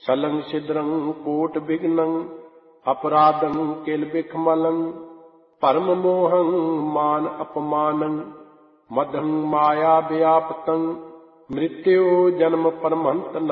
सलं छिद्रं coat विघ्नं अपराधं किल बिखमलं परम मोहं मान अपमानं मदं माया व्यापतं मृत्यु जन्म परमहंत